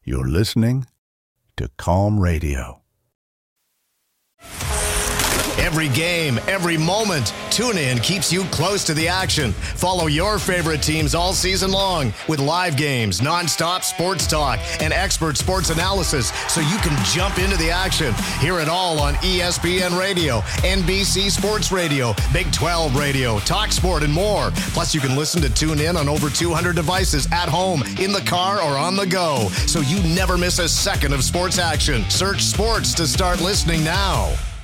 You're listening to Calm Radio. Every game, every moment, TuneIn keeps you close to the action. Follow your favorite teams all season long with live games, nonstop sports talk, and expert sports analysis so you can jump into the action. Hear it all on ESPN Radio, NBC Sports Radio, Big 12 Radio, TalkSport, and more. Plus, you can listen to TuneIn on over 200 devices at home, in the car, or on the go, so you never miss a second of sports action. Search sports to start listening now.